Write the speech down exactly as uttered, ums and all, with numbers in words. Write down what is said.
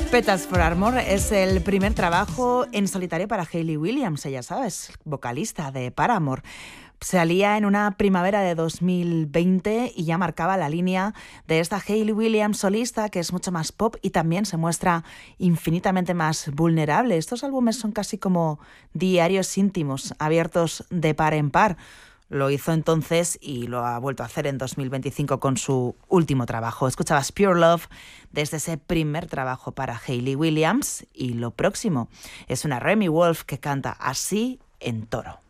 Petals for Armor es el primer trabajo en solitario para Hayley Williams, ella sabes, vocalista de Paramore. Salía en una primavera de dos mil veinte y ya marcaba la línea de esta Hayley Williams solista, que es mucho más pop y también se muestra infinitamente más vulnerable. Estos álbumes son casi como diarios íntimos, abiertos de par en par. Lo hizo entonces y lo ha vuelto a hacer en dos mil veinticinco con su último trabajo. Escuchabas Pure Love desde ese primer trabajo para Hayley Williams y lo próximo es una Remi Wolf que canta así en Toro.